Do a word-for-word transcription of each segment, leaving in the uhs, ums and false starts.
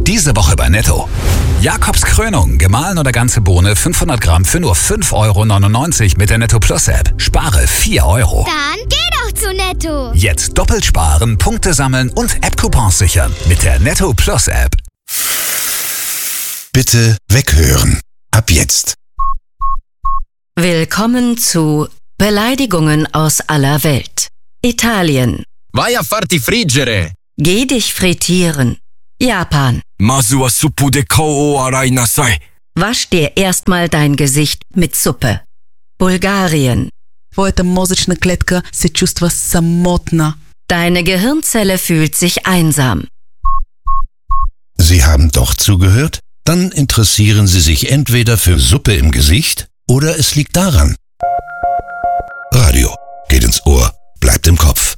Diese Woche bei Netto. Jakobs Krönung, gemahlen oder ganze Bohne fünfhundert Gramm für nur fünf Euro neunundneunzig mit der Netto Plus App. Spare vier Euro. Dann geh doch zu Netto. Jetzt doppelt sparen, Punkte sammeln und App-Coupons sichern mit der Netto Plus App. Bitte weghören. Ab jetzt. Willkommen zu Beleidigungen aus aller Welt. Italien. Vai a farti friggere. Geh dich frittieren. Japan. Masu wa suppu de kou o arai nasai. Wasch dir erstmal dein Gesicht mit Suppe. Bulgarien. Твоята мозъчна клетка се чувства самотна. Deine Gehirnzelle fühlt sich einsam. Sie haben doch zugehört? Dann interessieren Sie sich entweder für Suppe im Gesicht oder es liegt daran. Radio geht ins Ohr, bleibt im Kopf.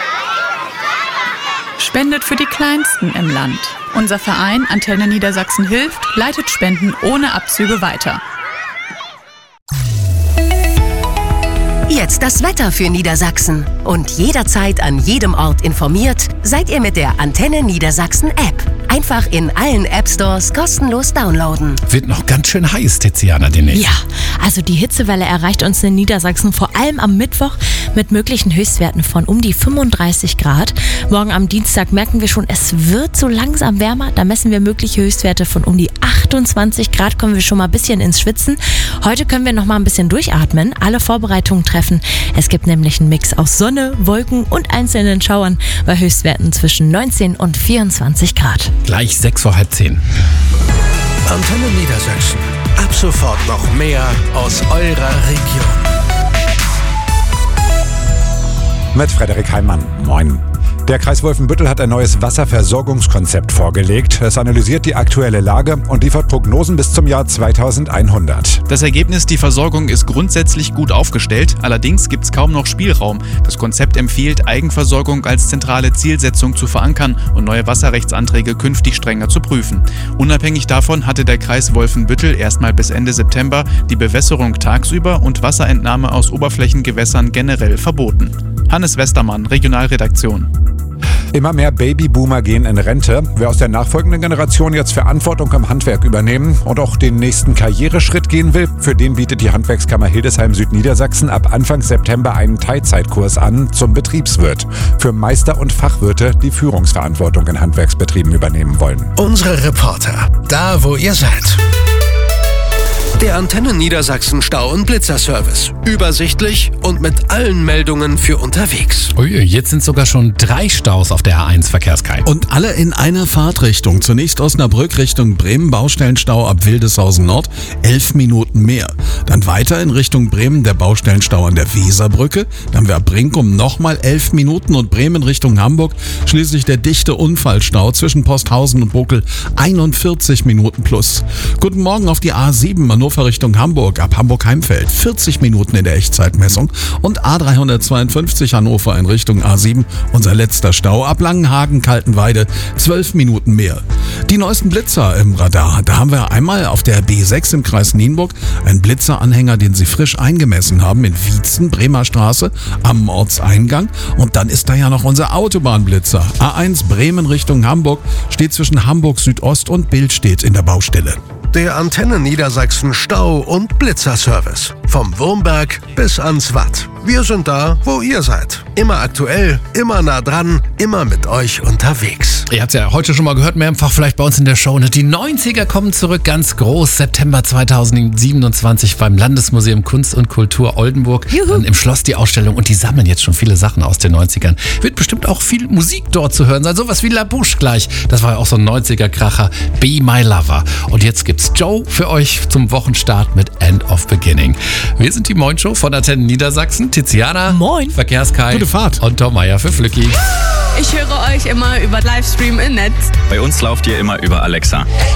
Spendet für die Kleinsten im Land. Unser Verein Antenne Niedersachsen hilft, leitet Spenden ohne Abzüge weiter. Jetzt das Wetter für Niedersachsen. Und jederzeit an jedem Ort informiert, seid ihr mit der Antenne Niedersachsen App. Einfach in allen App-Stores kostenlos downloaden. Wird noch ganz schön heiß, Tiziana, demnächst. Ja, also die Hitzewelle erreicht uns in Niedersachsen vor allem am Mittwoch mit möglichen Höchstwerten von um die fünfunddreißig Grad. Morgen am Dienstag merken wir schon, es wird so langsam wärmer. Da messen wir mögliche Höchstwerte von um die achtundzwanzig Grad, kommen wir schon mal ein bisschen ins Schwitzen. Heute können wir noch mal ein bisschen durchatmen, alle Vorbereitungen treffen. Es gibt nämlich einen Mix aus Sonne, Wolken und einzelnen Schauern bei Höchstwerten zwischen neunzehn und vierundzwanzig Grad. Gleich sechs vor halb zehn. Antenne Niedersachsen. Ab sofort noch mehr aus eurer Region. Mit Frederik Heimann. Moin. Der Kreis Wolfenbüttel hat ein neues Wasserversorgungskonzept vorgelegt. Es analysiert die aktuelle Lage und liefert Prognosen bis zum Jahr zweitausendeinhundert. Das Ergebnis, die Versorgung ist grundsätzlich gut aufgestellt. Allerdings gibt es kaum noch Spielraum. Das Konzept empfiehlt, Eigenversorgung als zentrale Zielsetzung zu verankern und neue Wasserrechtsanträge künftig strenger zu prüfen. Unabhängig davon hatte der Kreis Wolfenbüttel erstmal bis Ende September die Bewässerung tagsüber und Wasserentnahme aus Oberflächengewässern generell verboten. Hannes Westermann, Regionalredaktion. Immer mehr Babyboomer gehen in Rente. Wer aus der nachfolgenden Generation jetzt Verantwortung im Handwerk übernehmen und auch den nächsten Karriereschritt gehen will, für den bietet die Handwerkskammer Hildesheim Südniedersachsen ab Anfang September einen Teilzeitkurs an zum Betriebswirt. Für Meister und Fachwirte, die Führungsverantwortung in Handwerksbetrieben übernehmen wollen. Unsere Reporter, da wo ihr seid. Der Antenne Niedersachsen Stau- und Blitzerservice. Übersichtlich und mit allen Meldungen für unterwegs. Ui, jetzt sind sogar schon drei Staus auf der A eins Verkehrskreis. Und alle in einer Fahrtrichtung. Zunächst Osnabrück Richtung Bremen, Baustellenstau ab Wildeshausen Nord, elf Minuten mehr. Dann weiter in Richtung Bremen der Baustellenstau an der Weserbrücke. Dann haben wir ab Brinkum nochmal elf Minuten und Bremen Richtung Hamburg. Schließlich der dichte Unfallstau zwischen Posthausen und Bokel, einundvierzig Minuten plus. Guten Morgen auf die A sieben, Hannover Richtung Hamburg, ab Hamburg-Heimfeld, vierzig Minuten in der Echtzeitmessung und A dreihundertzweiundfünfzig Hannover in Richtung A sieben, unser letzter Stau, ab Langenhagen, Kaltenweide, zwölf Minuten mehr. Die neuesten Blitzer im Radar, da haben wir einmal auf der B sechs im Kreis Nienburg einen Blitzeranhänger, den sie frisch eingemessen haben in Wietzen, Bremer Straße am Ortseingang und dann ist da ja noch unser Autobahnblitzer. A eins Bremen Richtung Hamburg steht zwischen Hamburg Südost und Billstedt in der Baustelle. Der Antenne Niedersachsen Stau- und Blitzerservice. Vom Wurmberg bis ans Watt. Wir sind da, wo ihr seid. Immer aktuell, immer nah dran, immer mit euch unterwegs. Ihr habt es ja heute schon mal gehört, mehrfach vielleicht bei uns in der Show. Die neunziger kommen zurück, ganz groß. September zweitausendsiebenundzwanzig beim Landesmuseum Kunst und Kultur Oldenburg. Juhu. Dann im Schloss die Ausstellung und die sammeln jetzt schon viele Sachen aus den neunzigern. Wird bestimmt auch viel Musik dort zu hören sein. Sowas wie La Bouche gleich. Das war ja auch so ein neunziger-Kracher. Be My Lover. Und jetzt gibt's Joe für euch zum Wochenstart mit End of Beginning. Wir sind die Moin Show von Antenne Niedersachsen. Tiziana. Moin. Verkehrskai. Gute Fahrt. Und Tom Meyer für Flücki. Ich höre euch immer über Livestream im Netz. Bei uns lauft ihr immer über Alexa.